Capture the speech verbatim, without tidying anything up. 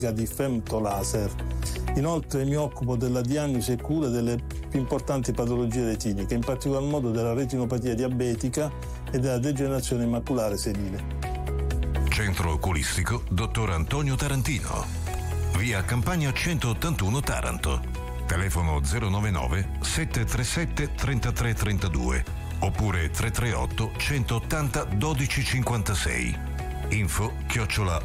di femtolaser. Inoltre mi occupo della diagnosi e cura delle più importanti patologie retiniche, in particolar modo della retinopatia diabetica e della degenerazione maculare senile. Centro Oculistico dottor Antonio Tarantino, via Campagna centottantuno Taranto, telefono zero novantanove sette tre sette trentatré trentadue oppure tre tre otto centottanta dodici cinquantasei, info chiocciola